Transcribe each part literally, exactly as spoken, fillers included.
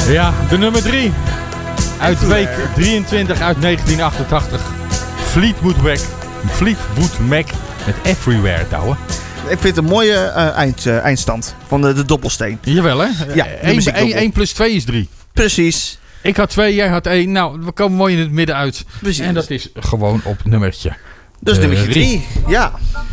Ja, de nummer drie. Uit week drieëntwintig uit negentien achtentachtig. Fleetwood Mac. Fleetwood Mac met Everywhere, touwen. Ik vind het een mooie uh, eind, uh, eindstand van de, de dobbelsteen. Jawel, hè? Ja, één plus twee is drie. Precies. Ik had twee, jij had één. Nou, we komen mooi in het midden uit. Precies. En dat is gewoon op nummertje. Dus nummertje drie, ja.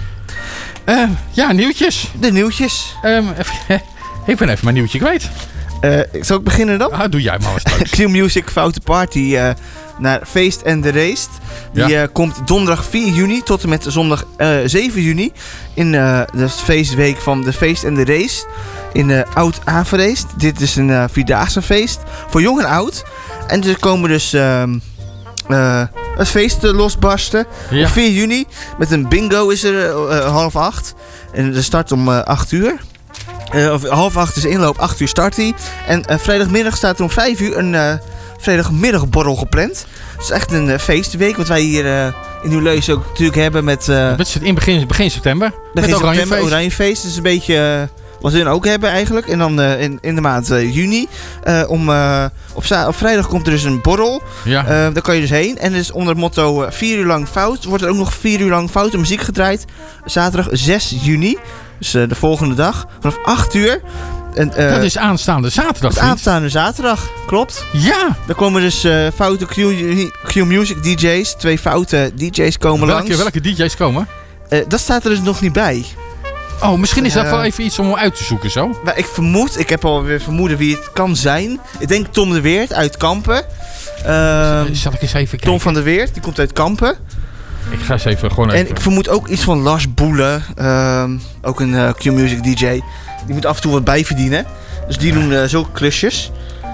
Uh, ja, nieuwtjes. De nieuwtjes. Um, even, ik ben even mijn nieuwtje kwijt. Uh, zal ik beginnen dan? Ah, doe jij maar eens. Q Music Foute Party uh, naar Feest en de Race. Die ja. uh, komt donderdag vier juni tot en met zondag uh, zeven juni. In uh, de feestweek van de Feest en de Race. In uh, Oud-Averreest. Dit is een uh, vierdaagse feest. Voor jong en oud. En er komen dus... Uh, uh, het feest uh, losbarsten. Ja. Op vier juni. Met een bingo is er uh, half acht. En de start om uh, acht uur. Uh, of half acht is inloop, acht uur start die. En uh, vrijdagmiddag staat er om vijf uur een uh, vrijdagmiddagborrel gepland. Het is echt een uh, feestweek, wat wij hier uh, in Nieuw-Leus ook natuurlijk hebben met... Uh, het in begin, begin september. Begin met september, Oranjefeest. Oranjefeest. Dat is een beetje uh, wat we dan ook hebben eigenlijk. En dan uh, in, in de maand uh, juni. Uh, om, uh, op, za- op vrijdag komt er dus een borrel. Ja. Uh, daar kan je dus heen. En dus onder het motto uh, vier uur lang fout. Wordt er ook nog vier uur lang foute muziek gedraaid. Zaterdag zes juni. Dus uh, de volgende dag. Vanaf acht uur. En, uh, dat is aanstaande zaterdag. Aanstaande zaterdag, klopt. Ja. Er komen dus uh, foute Q, Q Music D J's. Twee foute D J's komen welke, langs. Welke D J's komen? Uh, dat staat er dus nog niet bij. Oh, misschien is dat uh, wel even iets om uit te zoeken zo. Maar ik vermoed, ik heb alweer vermoeden wie het kan zijn. Ik denk Tom de Weert uit Kampen. Uh, Zal ik eens even kijken? Tom van de Weert, die komt uit Kampen. Ik ga eens even gewoon even... En ik vermoed ook iets van Lars Boelen. Uh, ook een uh, Q Music D J. Die moet af en toe wat bijverdienen. Dus die doen uh, zulke klusjes.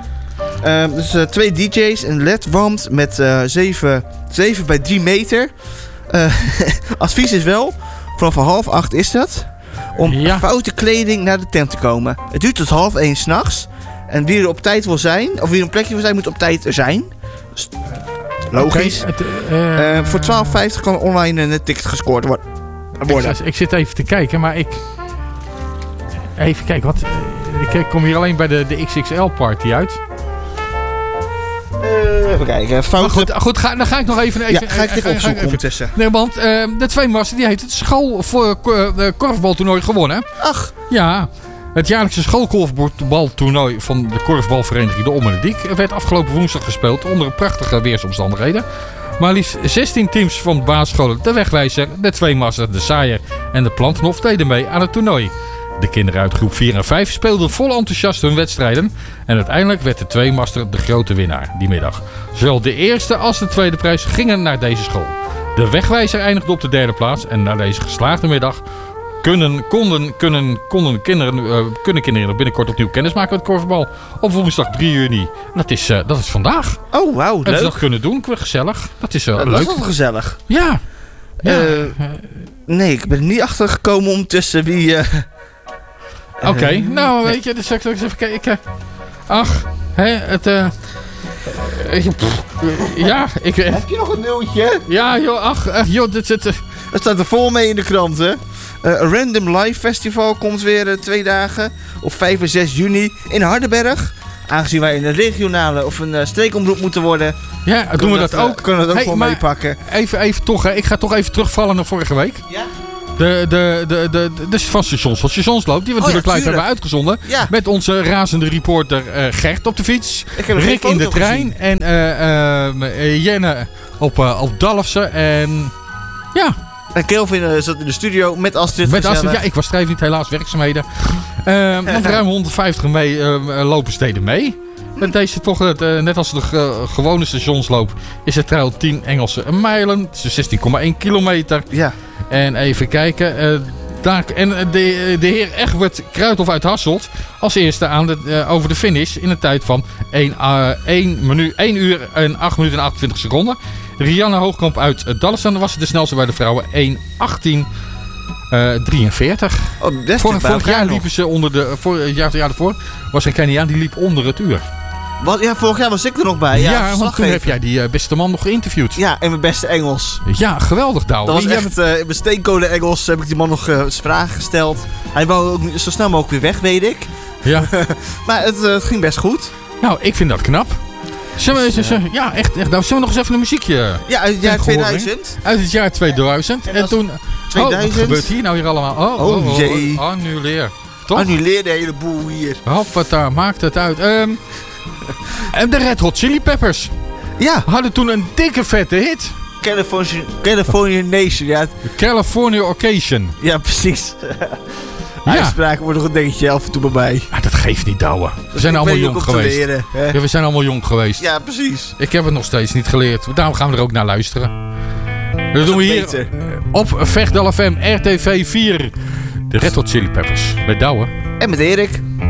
Uh, dus uh, twee D J's, een L E D-wand met uh, zeven bij drie meter. Uh, advies is wel, vanaf half acht is dat, om ja. foute kleding naar de tent te komen. Het duurt tot half één 's nachts. En wie er op tijd wil zijn, of wie er een plekje wil zijn, moet op tijd er zijn. Dus, logisch. Okay, het, uh, uh, voor twaalf vijftig kan online een ticket gescoord worden. Ik, ik zit even te kijken, maar ik... Even kijken, wat... Ik kom hier alleen bij de, de X X L-party uit. Uh, even kijken. Fout... Goed, goed ga, dan ga ik nog even... even ja, ga ik dit opzoeken ondertussen. Nee, want uh, de tweemaster die heeft het school voor uh, korfbaltoernooi gewonnen. Ach. Ja, het jaarlijkse schoolkorfbaltoernooi van de korfbalvereniging De Ommendiek werd afgelopen woensdag gespeeld onder prachtige weersomstandigheden. Maar liefst zestien teams van basisscholen, de Wegwijzer, de Tweemaster, de Saaier en de Plantenhof deden mee aan het toernooi. De kinderen uit groep vier en vijf speelden vol enthousiast hun wedstrijden. En uiteindelijk werd de Tweemaster de grote winnaar die middag. Zowel de eerste als de tweede prijs gingen naar deze school. De Wegwijzer eindigde op de derde plaats. En na deze geslaagde middag kunnen, konden, kunnen, konden kinderen, uh, kunnen kinderen binnenkort opnieuw kennis maken met korfbal. Op woensdag drie juni. Dat is, uh, dat is vandaag. Oh, wauw. Hebben ze dat kunnen doen? Gezellig. Dat is uh, dat leuk. Dat is wel gezellig. Ja. ja. Uh, nee, ik ben er niet achter gekomen om tussen wie... Uh... Oké, okay, uh, nou weet je, dus ik eens even kijken. Ach, hè, het... Uh, pff, ja, ik... Heb je nog een nieuwtje? Ja, joh, ach, ach joh, dit zit... Uh, het staat er vol mee in de krant, hè? Uh, een Random Live Festival komt weer uh, twee dagen op vijf en zes juni in Hardenberg. Aangezien wij in een regionale of een uh, streekomroep moeten worden... Ja, doen we dat, dat ook. Uh, kunnen we dat ook hey, wel meepakken. Even, even toch, hè, ik ga toch even terugvallen naar vorige week. Ja? De, de, de, de, de, de van stations van Stationsloop, die we oh, natuurlijk ja, live hebben uitgezonden. Ja. Met onze razende reporter uh, Gert op de fiets. Rick in de trein. Gezien. En uh, uh, Jenne op, uh, op Dalfse. En ja. En Kelvin uh, zat in de studio met Astrid. Met Astrid, ja, ik was schreef niet, helaas werkzaamheden. Uh, nog ruim honderdvijftig mee, uh, lopen steden mee. Met deze toch, uh, net als de uh, gewone stationsloop, is het trail tien Engelse mijlen. Het is zestien komma één kilometer. Ja. En even kijken. Uh, daar, en de, de heer Egbert Kruithof uit Hasselt als eerste aan de, uh, over de finish in een tijd van één, uh, één, minu, één uur en acht minuten en achtentwintig seconden. Rianne Hoogkamp uit uh, Dalfsen was de snelste bij de vrouwen. één achttien drieënveertig. Oh, Vorig, vorig jaar liepen ze onder de... Voor, het jaar, jaar ervoor was een Keniaan die liep onder het uur. Wat, ja, vorig jaar was ik er nog bij. Ja, ja want toen heb jij die uh, beste man nog geïnterviewd. Ja, en mijn beste Engels. Ja, geweldig, Douwe. Dat was echt, uh, in mijn steencode Engels heb ik die man nog uh, vragen gesteld. Hij wou ook zo snel mogelijk weer weg, weet ik. Ja. Maar het, uh, het ging best goed. Nou, ik vind dat knap. Zullen we, Dus, uh, ja, echt, echt. Nou, zullen we nog eens even een muziekje... Ja, uit het jaar tweeduizend. Uit het jaar tweeduizend. En, en toen... tweeduizend. Oh, wat gebeurt hier nou hier allemaal? Oh, oh, oh, oh, jee. oh, annuleer. Toch? Annuleer de hele boel hier. Hoppata, maakt het uit. Um, en de Red Hot Chili Peppers. Ja. Hadden toen een dikke vette hit. California, California Nation, ja. California Occasion. Ja, precies. Ja. Uitspraken worden nog een dingetje af en toe bij mij. Maar dat geeft niet, douwe. We zijn Ik allemaal weet jong ook om te geweest. leren, hè? Ja, we zijn allemaal jong geweest. Ja, precies. Ik heb het nog steeds niet geleerd. Daarom gaan we er ook naar luisteren. Dat doen we hier beter. op Vegdal F M, R T V vier. De Red Hot Chili Peppers. Met Douwe. En met Erik.